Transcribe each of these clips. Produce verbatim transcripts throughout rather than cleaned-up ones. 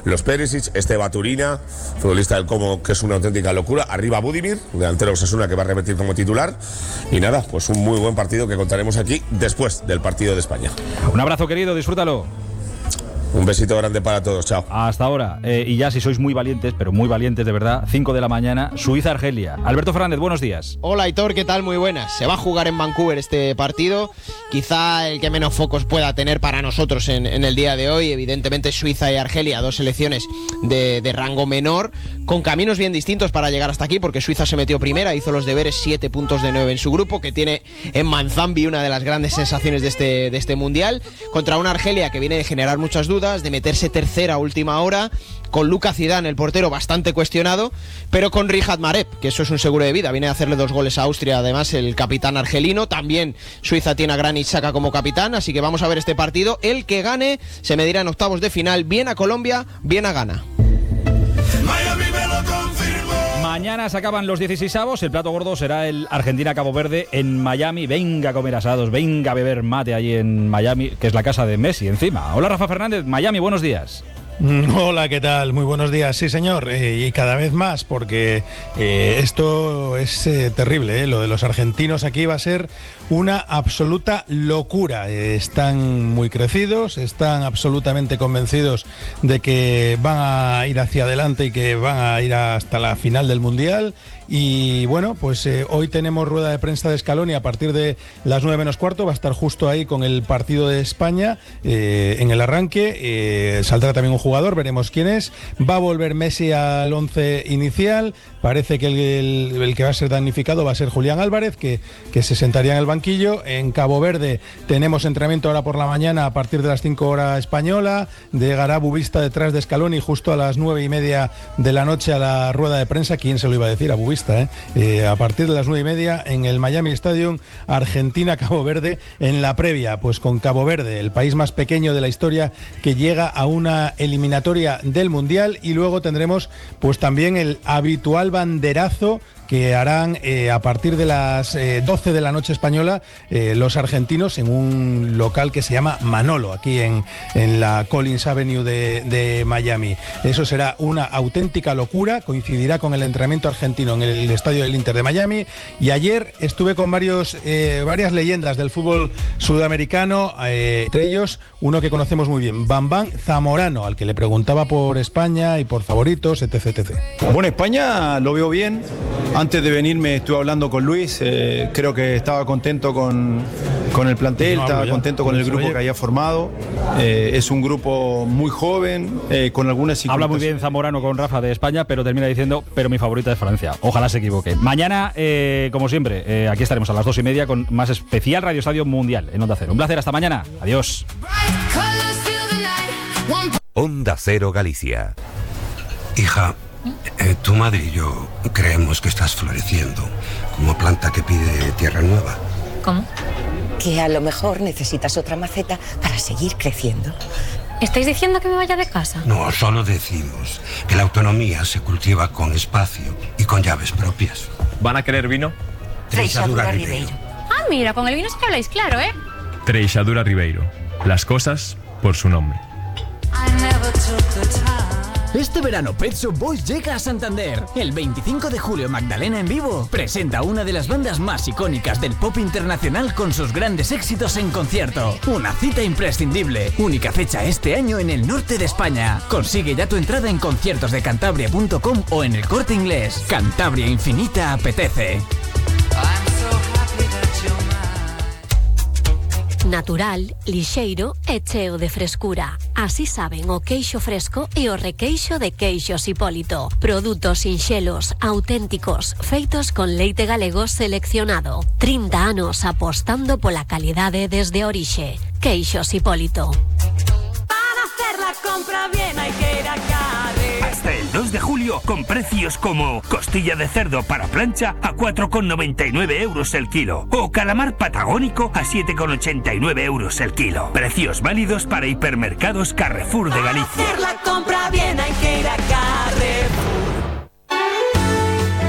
los Perisic, este Baturina, futbolista del Como, que es una auténtica locura. Arriba Budimir, delantero Osasuna, que va a repetir como titular. Y nada, pues un muy buen partido que contaremos aquí después del partido de España. Un abrazo, querido, disfrútalo. Un besito grande para todos, chao. Hasta ahora. Eh, y ya si sois muy valientes, pero muy valientes de verdad, cinco de la mañana, Suiza-Argelia. Alberto Fernández, buenos días. Hola, Aitor, ¿qué tal? Muy buenas. Se va a jugar en Vancouver este partido, quizá el que menos focos pueda tener para nosotros en, en el día de hoy. Evidentemente Suiza y Argelia, dos selecciones de, de rango menor, con caminos bien distintos para llegar hasta aquí, porque Suiza se metió primera, hizo los deberes, siete puntos de nueve en su grupo, que tiene en Manzambi una de las grandes sensaciones de este, de este Mundial, contra una Argelia que viene de generar muchas dudas, de meterse tercera a última hora, con Luka Zidane, el portero, bastante cuestionado, pero con Riyad Mahrez, que eso es un seguro de vida, viene a hacerle dos goles a Austria, además el capitán argelino. También Suiza tiene a Granit Xhaka como capitán, así que vamos a ver este partido. El que gane se medirá en octavos de final, bien a Colombia, bien a Ghana. Mañana se acaban los dieciseisavos, el plato gordo será el Argentina-Cabo Verde en Miami. Venga a comer asados, venga a beber mate allí en Miami, que es la casa de Messi encima. Hola, Rafa Fernández, Miami, buenos días. Hola, ¿qué tal? Muy buenos días. Sí, señor, eh, y cada vez más, porque eh, esto es eh, terrible, eh. Lo de los argentinos aquí va a ser una absoluta locura. Eh, están muy crecidos, están absolutamente convencidos de que van a ir hacia adelante y que van a ir hasta la final del Mundial. Y bueno, pues eh, hoy tenemos rueda de prensa de Scaloni a partir de las nueve menos cuarto. Va a estar justo ahí con el partido de España eh, en el arranque. Eh, saldrá también un jugador, veremos quién es. Va a volver Messi al once inicial. Parece que el, el, el que va a ser damnificado va a ser Julián Álvarez, que, que se sentaría en el banquillo. En Cabo Verde tenemos entrenamiento ahora por la mañana a partir de las cinco horas española. Llegará Bubista detrás de Scaloni justo a las nueve y media de la noche a la rueda de prensa. ¿Quién se lo iba a decir? A Bubista. Eh, eh, a partir de las nueve y media en el Miami Stadium, Argentina-Cabo Verde, en la previa, pues con Cabo Verde, el país más pequeño de la historia que llega a una eliminatoria del Mundial, y luego tendremos pues también el habitual banderazo que harán eh, a partir de las eh, doce de la noche española eh, los argentinos en un local que se llama Manolo, aquí en, en la Collins Avenue de, de Miami. Eso será una auténtica locura, coincidirá con el entrenamiento argentino en el, el estadio del Inter de Miami. Y ayer estuve con varios eh, varias leyendas del fútbol sudamericano, eh, entre ellos uno que conocemos muy bien, Bambam Zamorano, al que le preguntaba por España y por favoritos, etc, etcétera. Bueno, España lo veo bien. Antes de venirme estuve hablando con Luis, eh, creo que estaba contento con, con el plantel, no, estaba ya. contento con el grupo que había formado. Eh, es un grupo muy joven, eh, con algunas... Habla muy bien Zamorano con Rafa de España, pero termina diciendo, pero mi favorita es Francia. Ojalá se equivoque. Mañana, eh, como siempre, eh, aquí estaremos a las dos y media con más especial Radio Estadio Mundial en Onda Cero. Un placer, hasta mañana. Adiós. Onda Cero Galicia. Hija, eh, tu madre y yo creemos que estás floreciendo como planta que pide tierra nueva. ¿Cómo? Que a lo mejor necesitas otra maceta para seguir creciendo. ¿Estáis diciendo que me vaya de casa? No, solo decimos que la autonomía se cultiva con espacio y con llaves propias. ¿Van a querer vino? Treixadura Ribeiro. Ah, mira, con el vino sí que habláis claro, ¿eh? Treixadura Ribeiro. Las cosas por su nombre. Este verano Pet Shop Boys llega a Santander. El veinticinco de julio Magdalena en vivo presenta una de las bandas más icónicas del pop internacional con sus grandes éxitos en concierto. Una cita imprescindible. Única fecha este año en el norte de España. Consigue ya tu entrada en conciertos de cantabria punto com o en El Corte Inglés. Cantabria Infinita apetece. Natural, lixeiro e cheo de frescura. Así saben o queixo fresco e o requeixo de Queixos Hipólito. Produtos sinxelos, auténticos, feitos con leite galego seleccionado. trinta anos apostando pola calidade desde orixe. Queixos Hipólito. Para hacer la compra bien hay que ir a Carre. Hasta el dos de julio, con precios como costilla de cerdo para plancha a cuatro con noventa y nueve euros el kilo o calamar patagónico a siete con ochenta y nueve euros el kilo. Precios válidos para hipermercados Carrefour de Galicia. Para hacer la compra bien hay que ir a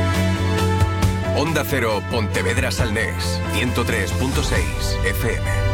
Carrefour. Onda Cero Pontevedra Salnés, ciento tres punto seis F M.